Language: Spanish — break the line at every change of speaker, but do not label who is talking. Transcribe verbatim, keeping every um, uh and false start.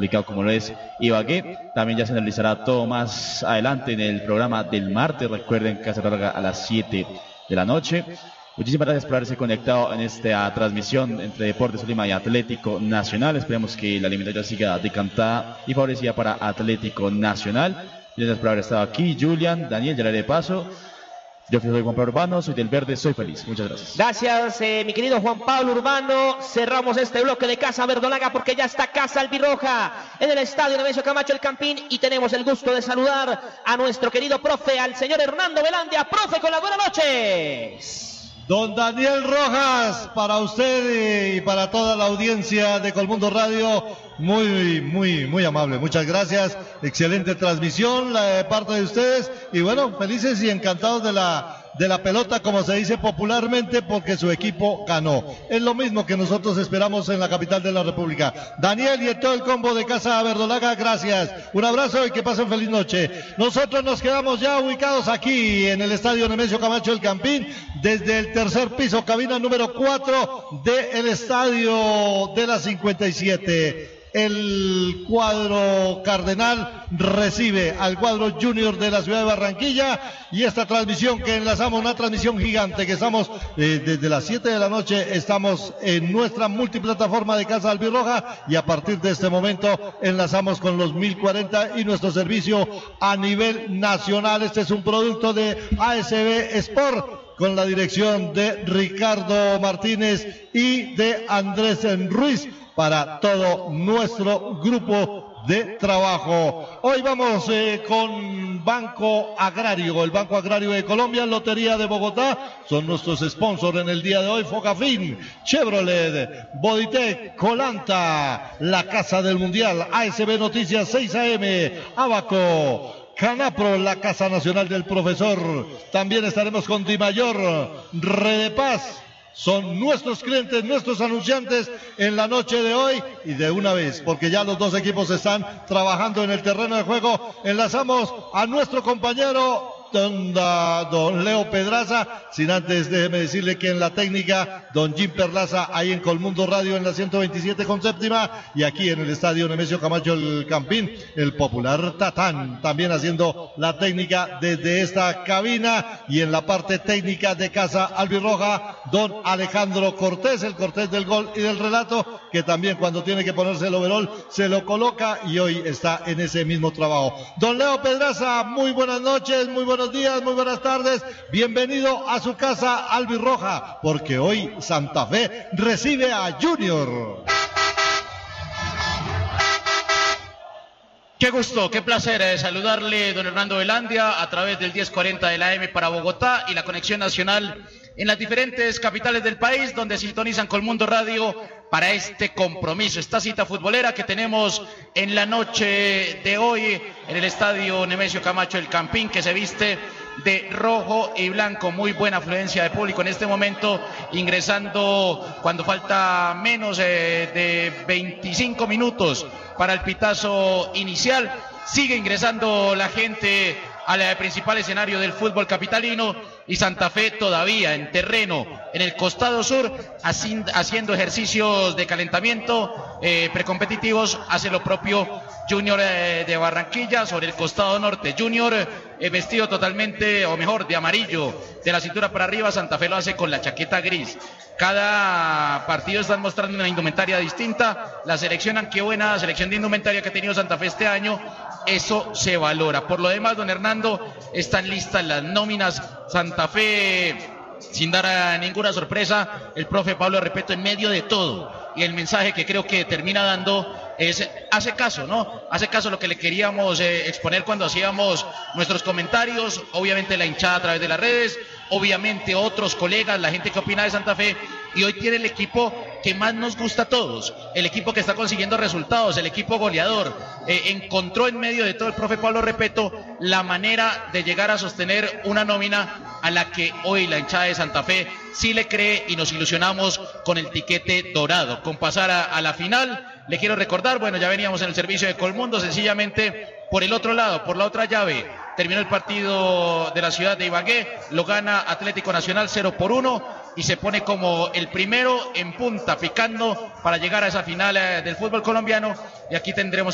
complicado como lo es Ibagué. También ya se analizará todo más adelante en el programa del martes. Recuerden que se larga a las siete de la noche. Muchísimas gracias por haberse conectado en esta transmisión entre Deportes Tolima y Atlético Nacional. Esperemos que la eliminatoria siga decantada y favorecida para Atlético Nacional. Gracias por haber estado aquí, Julian, Daniel, ya le haré paso. Yo soy Juan Pablo Urbano, soy del Verde, soy feliz. Muchas gracias.
Gracias, eh, mi querido Juan Pablo Urbano. Cerramos este bloque de Casa Verdolaga porque ya está Casa Albirroja en el estadio Nemesio Camacho El Campín y tenemos el gusto de saludar a nuestro querido profe, al señor Hernando Velandia. Profe, con las buenas noches.
Don Daniel Rojas, para usted y para toda la audiencia de Colmundo Radio, muy, muy, muy amable. Muchas gracias. Excelente transmisión la de parte de ustedes. Y bueno, felices y encantados de la de la pelota, como se dice popularmente, porque su equipo ganó. Es lo mismo que nosotros esperamos en la capital de la República. Daniel y todo el combo de Casa Verdolaga, gracias. Un abrazo y que pasen feliz noche. Nosotros nos quedamos ya ubicados aquí en el estadio Nemesio Camacho El Campín, desde el tercer piso, cabina número cuatro del estadio de la cincuenta y siete. El cuadro cardenal recibe al cuadro junior de la ciudad de Barranquilla y esta transmisión que enlazamos, una transmisión gigante que estamos eh, desde las siete de la noche, estamos en nuestra multiplataforma de Casa Albirroja y a partir de este momento enlazamos con los mil cuarenta y nuestro servicio a nivel nacional. Este es un producto de A S B Sport con la dirección de Ricardo Martínez y de Andrés Ruiz para todo nuestro grupo de trabajo. Hoy vamos eh, con Banco Agrario, el Banco Agrario de Colombia, Lotería de Bogotá, son nuestros sponsors en el día de hoy. Focafin, Chevrolet, Boditec, Colanta, la Casa del Mundial, A S B Noticias seis A M, Abaco, Canapro, la Casa Nacional del Profesor. También estaremos con Dimayor, Redepaz. Son nuestros clientes, nuestros anunciantes en la noche de hoy y de una vez, porque ya los dos equipos están trabajando en el terreno de juego. Enlazamos a nuestro compañero Don, don Leo Pedraza, sin antes déjeme decirle que en la técnica don Jim Perlaza, ahí en Colmundo Radio en la ciento veintisiete con séptima y aquí en el estadio Nemesio Camacho El Campín, el popular Tatán, también haciendo la técnica desde esta cabina y en la parte técnica de Casa Albirroja, don Alejandro Cortés, el Cortés del gol y del relato, que también cuando tiene que ponerse el overol se lo coloca y hoy está en ese mismo trabajo. Don Leo Pedraza, muy buenas noches, muy buenos días, muy buenas tardes, bienvenido a su Casa Albirroja, porque hoy Santa Fe recibe a Junior.
Qué gusto, qué placer eh, saludarle, don Hernando Velandia, a través del diez cuarenta de la A M para Bogotá y la conexión nacional en las diferentes capitales del país, donde sintonizan Colmundo Radio para este compromiso, esta cita futbolera que tenemos en la noche de hoy en el estadio Nemesio Camacho El Campín, que se viste de rojo y blanco. Muy buena afluencia de público en este momento, ingresando cuando falta menos eh, de veinticinco minutos para el pitazo inicial. Sigue ingresando la gente al principal escenario del fútbol capitalino y Santa Fe todavía en terreno en el costado sur, haciendo ejercicios de calentamiento eh, precompetitivos. Hace lo propio Junior eh, de Barranquilla sobre el costado norte. Junior eh, vestido totalmente, o mejor, de amarillo de la cintura para arriba. Santa Fe lo hace con la chaqueta gris. Cada partido están mostrando una indumentaria distinta. La seleccionan, qué buena selección de indumentaria que ha tenido Santa Fe este año. Eso se valora. Por lo demás, don Hernando, están listas las nóminas. Santa Fe, sin dar a ninguna sorpresa, el profe Pablo Repeto en medio de todo. Y el mensaje que creo que termina dando es, hace caso, ¿no? Hace caso a lo que le queríamos eh, exponer cuando hacíamos nuestros comentarios. Obviamente la hinchada a través de las redes, obviamente otros colegas, la gente que opina de Santa Fe. Y hoy tiene el equipo que más nos gusta a todos, el equipo que está consiguiendo resultados, el equipo goleador. Eh, encontró en medio de todo el profe Pablo Repeto la manera de llegar a sostener una nómina a la que hoy la hinchada de Santa Fe sí le cree y nos ilusionamos con el tiquete dorado, con pasar a, a la final. Le quiero recordar, bueno, ya veníamos en el servicio de Colmundo, sencillamente por el otro lado, por la otra llave, terminó el partido de la ciudad de Ibagué, lo gana Atlético Nacional cero por uno y se pone como el primero en punta, picando para llegar a esa final eh, del fútbol colombiano, y aquí tendremos